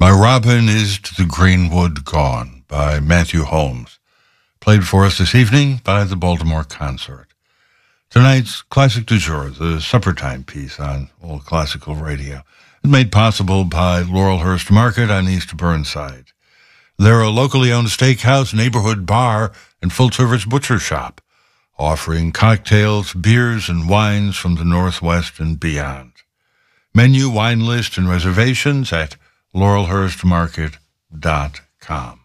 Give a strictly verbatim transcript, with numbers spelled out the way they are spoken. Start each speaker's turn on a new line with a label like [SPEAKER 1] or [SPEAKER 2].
[SPEAKER 1] My Robin is to the Greenwood Gone by Matthew Holmes, played for us this evening by the Baltimore Consort. Tonight's Classic du Jour, the suppertime piece on Old Classical Radio, is made possible by Laurelhurst Market on East Burnside. They're a locally owned steakhouse, neighborhood bar, and full-service butcher shop, offering cocktails, beers, and wines from the Northwest and beyond. Menu, wine list, and reservations at laurelhurst market dot com.